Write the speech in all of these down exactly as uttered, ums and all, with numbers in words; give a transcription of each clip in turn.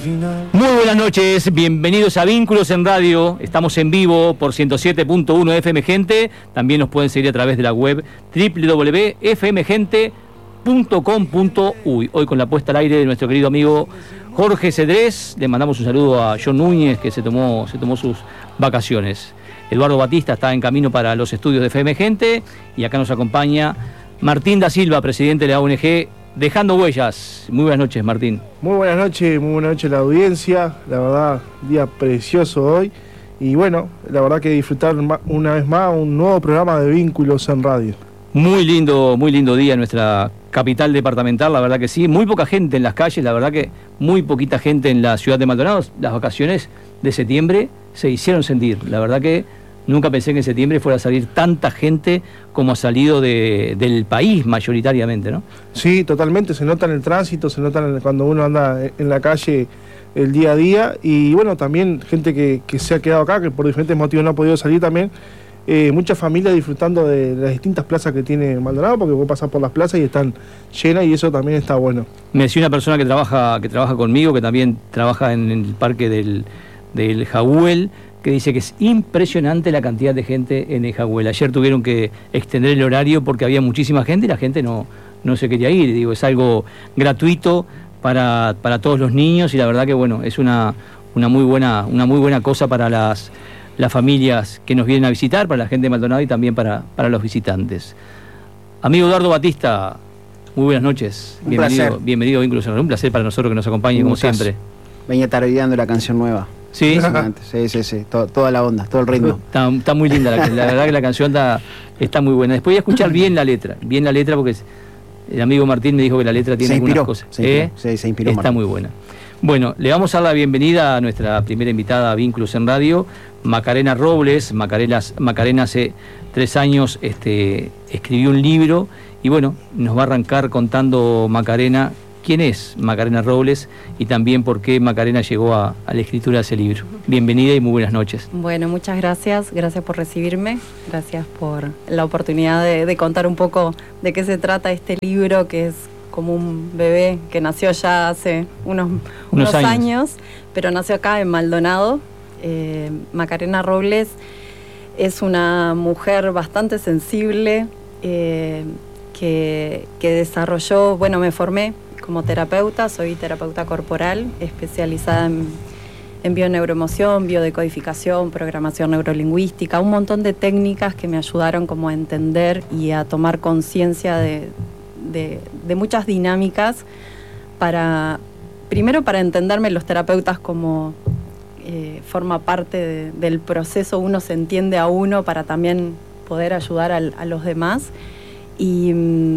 Muy buenas noches, bienvenidos a Vínculos en Radio. Estamos en vivo por ciento siete punto uno F M Gente. También nos pueden seguir a través de la web doble u doble u doble u punto f m gente punto com punto u y. Hoy con la puesta al aire de nuestro querido amigo Jorge Cedrés. Le mandamos un saludo a John Núñez, que se tomó, se tomó sus vacaciones. Eduardo Batista está en camino para los estudios de F M Gente. Y acá nos acompaña Martín da Silva, presidente de la O N G Dejando Huellas. Muy buenas noches, Martín. Muy buenas noches, muy buenas noches a la audiencia. La verdad, día precioso hoy. Y bueno, la verdad que disfrutar una vez más un nuevo programa de Vínculos en Radio. Muy lindo, muy lindo día en nuestra capital departamental, la verdad que sí. Muy poca gente en las calles, la verdad que muy poquita gente en la ciudad de Maldonado. Las vacaciones de septiembre se hicieron sentir. La verdad que nunca pensé que en septiembre fuera a salir tanta gente como ha salido de, del país mayoritariamente, ¿no? Sí, totalmente, se nota en el tránsito, se nota en, cuando uno anda en la calle el día a día. Y bueno, también gente que, que se ha quedado acá, que por diferentes motivos no ha podido salir también. Eh, muchas familias disfrutando de las distintas plazas que tiene Maldonado, porque vos pasás por las plazas y están llenas, y eso también está bueno. Me decía una persona que trabaja, que trabaja conmigo, que también trabaja en el parque del, del Jagüel, que dice que es impresionante la cantidad de gente en el Jagüel. Ayer tuvieron que extender el horario porque había muchísima gente y la gente no, no se quería ir. Digo, es algo gratuito para, para todos los niños, y la verdad que bueno, es una, una muy buena, una muy buena cosa para las, las familias que nos vienen a visitar, para la gente de Maldonado y también para, para los visitantes. Amigo Eduardo Batista, muy buenas noches. Un bienvenido, placer. Bienvenido a Vínculos en Radio. Un placer para nosotros que nos acompañe, como siempre. Venía tarareando la canción nueva. ¿Sí? Sí, sí, sí, todo, toda la onda, todo el ritmo. Está, está muy linda, la, la verdad que la canción está, está muy buena. Después voy a escuchar bien la letra, bien la letra, porque el amigo Martín me dijo que la letra tiene se inspiró, algunas cosas. Se ¿Eh? sí, se inspiró. Está Martín. muy buena. Bueno, le vamos a dar la bienvenida a nuestra primera invitada a Vínculos en Radio, Macarena Robles. Macarena, Macarena hace tres años este, escribió un libro, y bueno, nos va a arrancar contando Macarena quién es Macarena Robles y también por qué Macarena llegó a, a la escritura de ese libro. Bienvenida y muy buenas noches. Bueno, muchas gracias, gracias por recibirme, gracias por la oportunidad de, de contar un poco de qué se trata este libro, que es como un bebé que nació ya hace unos, unos, unos años. años, pero nació acá en Maldonado. Eh, Macarena Robles es una mujer bastante sensible, eh, que, que desarrolló, bueno, me formé como terapeuta, soy terapeuta corporal, especializada en, en bioneuroemoción, biodecodificación, programación neurolingüística, un montón de técnicas que me ayudaron como a entender y a tomar conciencia de, de, de muchas dinámicas para, primero para entenderme los terapeutas como eh, forma parte de, del proceso, uno se entiende a uno para también poder ayudar a, a los demás. Y,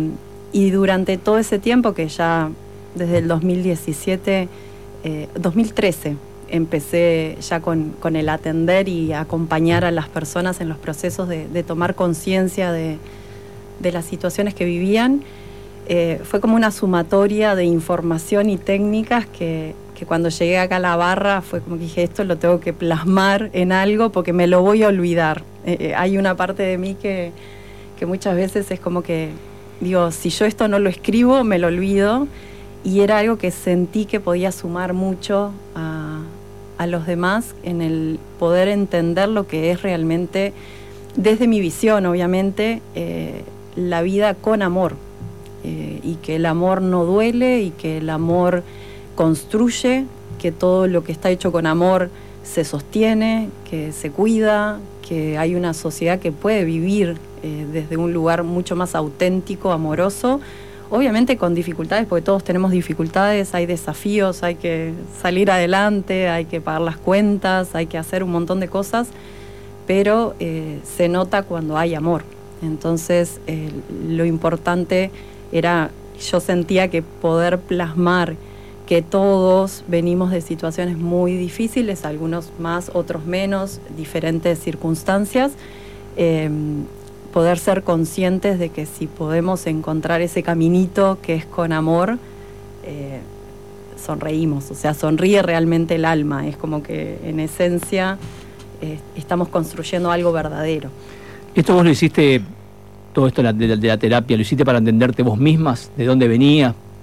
y durante todo ese tiempo, que ya desde el dos mil diecisiete, eh, dos mil trece, empecé ya con, con el atender y acompañar a las personas en los procesos de, de tomar conciencia de, de las situaciones que vivían. Eh, fue como una sumatoria de información y técnicas que, que cuando llegué acá a la barra fue como que dije, esto lo tengo que plasmar en algo porque me lo voy a olvidar. Eh, eh, hay una parte de mí que, que muchas veces es como que digo, si yo esto no lo escribo, me lo olvido, y era algo que sentí que podía sumar mucho a, a los demás en el poder entender lo que es realmente, desde mi visión, obviamente, eh, la vida con amor, eh, y que el amor no duele, y que el amor construye, que todo lo que está hecho con amor se sostiene, que se cuida, que hay una sociedad que puede vivir eh, desde un lugar mucho más auténtico, amoroso, obviamente con dificultades, porque todos tenemos dificultades, hay desafíos, hay que salir adelante, hay que pagar las cuentas, hay que hacer un montón de cosas, pero eh, se nota cuando hay amor. Entonces eh, lo importante era, yo sentía que poder plasmar que todos venimos de situaciones muy difíciles, algunos más, otros menos, diferentes circunstancias, eh, poder ser conscientes de que si podemos encontrar ese caminito que es con amor, eh, sonreímos, o sea, sonríe realmente el alma, es como que en esencia eh, estamos construyendo algo verdadero. Esto vos lo hiciste, todo esto de la, de la terapia, lo hiciste para entenderte vos mismas, de dónde venías,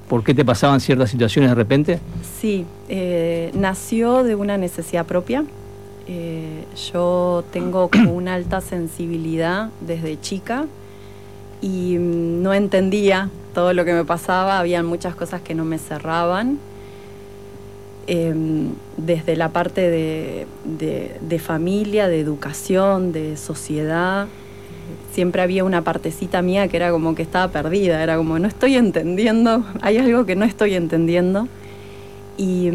por qué te pasaban ciertas situaciones de repente? Sí, eh, nació de una necesidad propia. Eh, yo tengo como una alta sensibilidad desde chica y no entendía todo lo que me pasaba, había muchas cosas que no me cerraban. Eh, desde la parte de, de, de familia, de educación, de sociedad, siempre había una partecita mía que era como que estaba perdida, era como no estoy entendiendo, hay algo que no estoy entendiendo. Y,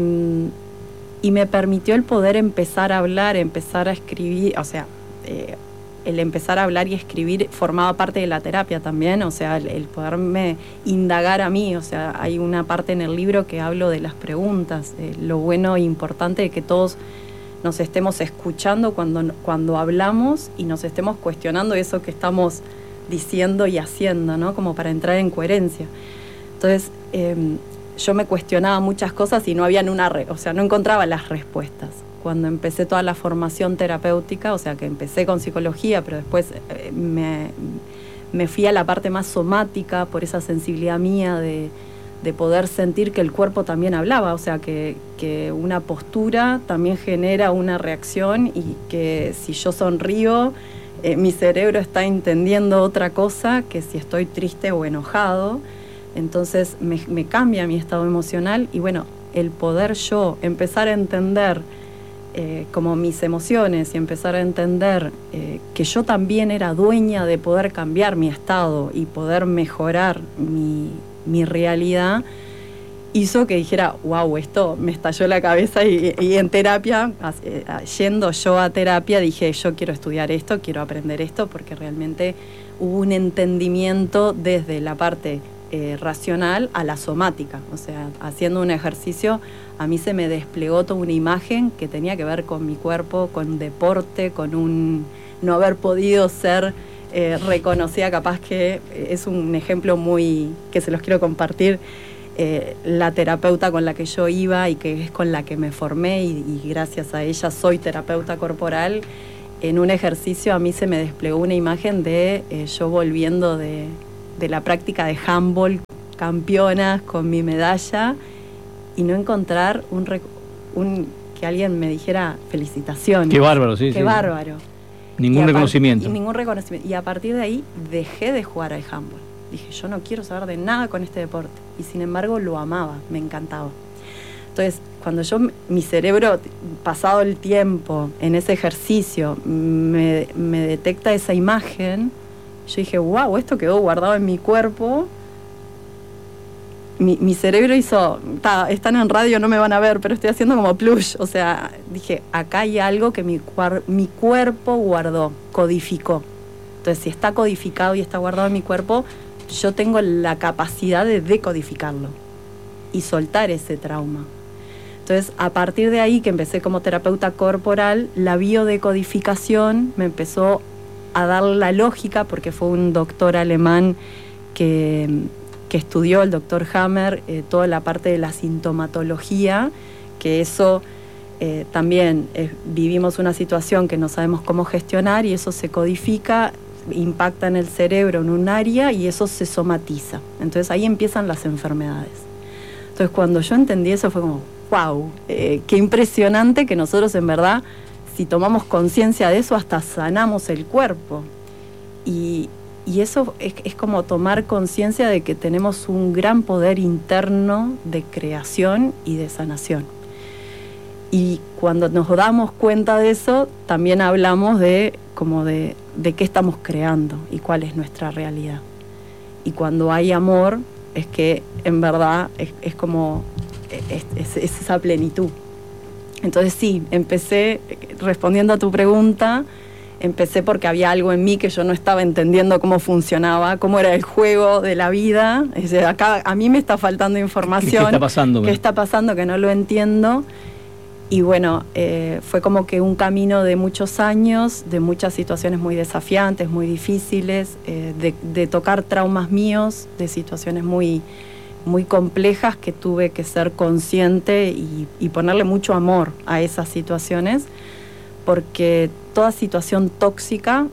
y me permitió el poder empezar a hablar, empezar a escribir, o sea, eh, el empezar a hablar y escribir formaba parte de la terapia también, o sea, el, el poderme indagar a mí, o sea, hay una parte en el libro que hablo de las preguntas, eh, lo bueno e importante de que todos nos estemos escuchando cuando, cuando hablamos y nos estemos cuestionando eso que estamos diciendo y haciendo, ¿no? Como para entrar en coherencia. Entonces, eh, yo me cuestionaba muchas cosas y no había una, re- o sea, no encontraba las respuestas. Cuando empecé toda la formación terapéutica, o sea, que empecé con psicología, pero después eh, me, me fui a la parte más somática por esa sensibilidad mía de, de poder sentir que el cuerpo también hablaba, o sea, que, que una postura también genera una reacción y que si yo sonrío, eh, mi cerebro está entendiendo otra cosa que si estoy triste o enojado. Entonces me, me cambia mi estado emocional y bueno, el poder yo empezar a entender eh, como mis emociones y empezar a entender eh, que yo también era dueña de poder cambiar mi estado y poder mejorar mi, mi realidad, hizo que dijera, wow, esto me estalló la cabeza y, y en terapia, yendo yo a terapia, dije, yo quiero estudiar esto, quiero aprender esto, porque realmente hubo un entendimiento desde la parte Eh, racional a la somática, o sea, haciendo un ejercicio a mí se me desplegó toda una imagen que tenía que ver con mi cuerpo, con deporte, con un no haber podido ser eh, reconocida, capaz que es un ejemplo muy que se los quiero compartir, eh, la terapeuta con la que yo iba y que es con la que me formé y, y gracias a ella soy terapeuta corporal. En un ejercicio a mí se me desplegó una imagen de eh, yo volviendo de de la práctica de handball, campeona con mi medalla, y no encontrar un, un que alguien me dijera felicitaciones. Qué bárbaro, sí. Qué sí. bárbaro. Ningún y reconocimiento. Y ningún reconocimiento. Y a partir de ahí dejé de jugar al handball. Dije, yo no quiero saber de nada con este deporte. Y sin embargo lo amaba, me encantaba. Entonces, cuando yo, mi cerebro, pasado el tiempo en ese ejercicio, me, me detecta esa imagen, yo dije, wow, esto quedó guardado en mi cuerpo. Mi, mi cerebro hizo, ta, están en radio, no me van a ver, pero estoy haciendo como plush. O sea, dije, acá hay algo que mi, mi cuerpo guardó, codificó. Entonces, si está codificado y está guardado en mi cuerpo, yo tengo la capacidad de decodificarlo y soltar ese trauma. Entonces, a partir de ahí, que empecé como terapeuta corporal, la biodecodificación me empezó a dar la lógica, porque fue un doctor alemán que, que estudió, el doctor Hammer, eh, toda la parte de la sintomatología, que eso eh, también eh, vivimos una situación que no sabemos cómo gestionar y eso se codifica, impacta en el cerebro en un área y eso se somatiza. Entonces ahí empiezan las enfermedades. Entonces cuando yo entendí eso fue como, wow, eh, qué impresionante que nosotros en verdad, si tomamos conciencia de eso, hasta sanamos el cuerpo. Y, y eso es, es como tomar conciencia de que tenemos un gran poder interno de creación y de sanación. Y cuando nos damos cuenta de eso, también hablamos de, como de, de qué estamos creando y cuál es nuestra realidad. Y cuando hay amor, es que en verdad es, es como es, es, es esa plenitud. Entonces sí, empecé, respondiendo a tu pregunta, empecé porque había algo en mí que yo no estaba entendiendo cómo funcionaba, cómo era el juego de la vida. Es decir, acá a mí me está faltando información. ¿Qué, qué está pasando? ¿Qué está pasando que no lo entiendo? Y bueno, eh, fue como que un camino de muchos años, de muchas situaciones muy desafiantes, muy difíciles, eh, de, de tocar traumas míos, de situaciones muy... muy complejas que tuve que ser consciente y, y ponerle mucho amor a esas situaciones, porque toda situación tóxica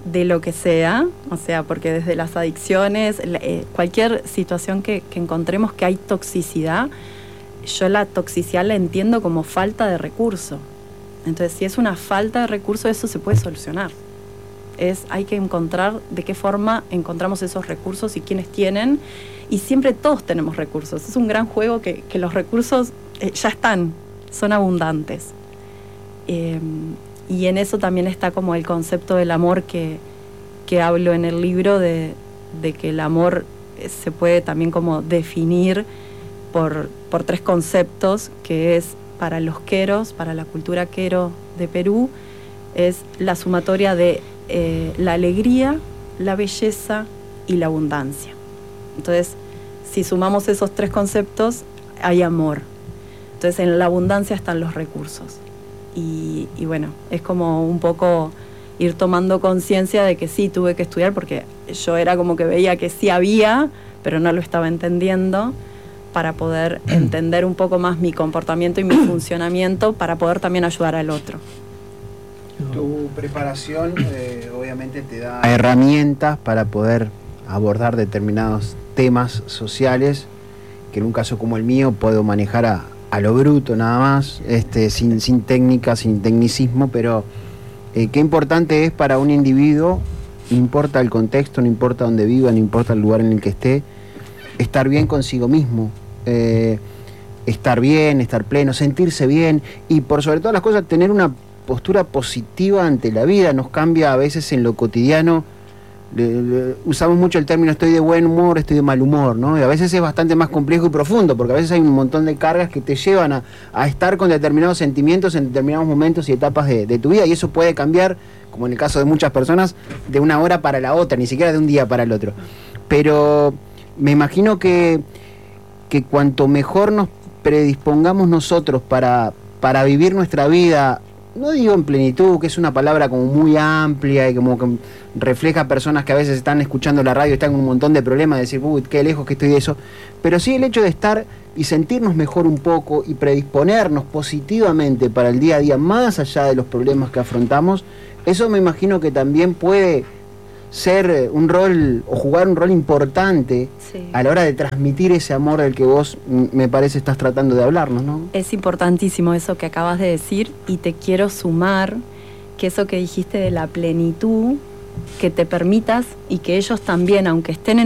de lo que sea, o sea, porque desde las adicciones, eh, cualquier situación que, que encontremos que hay toxicidad, yo la toxicidad la entiendo como falta de recurso. Entonces, si es una falta de recurso, eso se puede solucionar. Es, hay que encontrar de qué forma encontramos esos recursos y quiénes tienen, y siempre todos tenemos recursos. Es un gran juego que, que los recursos eh, ya están, son abundantes. Eh, y en eso también está como el concepto del amor que, que hablo en el libro, de, de que el amor se puede también como definir por, por tres conceptos, que es para los queros, para la cultura quero de Perú, es la sumatoria de eh, la alegría, la belleza y la abundancia. Entonces, si sumamos esos tres conceptos, hay amor. Entonces, en la abundancia están los recursos. Y, y bueno, es como un poco ir tomando conciencia de que sí, tuve que estudiar, porque yo era como que veía que sí había, pero no lo estaba entendiendo, para poder entender un poco más mi comportamiento y mi funcionamiento, para poder también ayudar al otro. Tu preparación eh, obviamente te da herramientas para poder abordar determinados temas sociales que en un caso como el mío puedo manejar a, a lo bruto nada más, este, sin, sin técnica, sin tecnicismo, pero eh, qué importante es para un individuo, no importa el contexto, no importa dónde viva, no importa el lugar en el que esté, estar bien consigo mismo, eh, estar bien, estar pleno, sentirse bien y por sobre todas las cosas tener una postura positiva ante la vida. Nos cambia a veces en lo cotidiano, le, le, usamos mucho el término estoy de buen humor, estoy de mal humor, ¿no? Y a veces es bastante más complejo y profundo, porque a veces hay un montón de cargas que te llevan a, a estar con determinados sentimientos en determinados momentos y etapas de, de tu vida, y eso puede cambiar, como en el caso de muchas personas, de una hora para la otra, ni siquiera de un día para el otro. Pero me imagino que, que cuanto mejor nos predispongamos nosotros para, para vivir nuestra vida, no digo en plenitud, que es una palabra como muy amplia y como que refleja personas que a veces están escuchando la radio y están con un montón de problemas, de decir, uy, qué lejos que estoy de eso, pero sí el hecho de estar y sentirnos mejor un poco y predisponernos positivamente para el día a día, más allá de los problemas que afrontamos, eso me imagino que también puede ser un rol o jugar un rol importante sí. a la hora de transmitir ese amor del que vos me parece estás tratando de hablarnos, ¿no? Es importantísimo eso que acabas de decir, y te quiero sumar que eso que dijiste de la plenitud, que te permitas y que ellos también, aunque estén en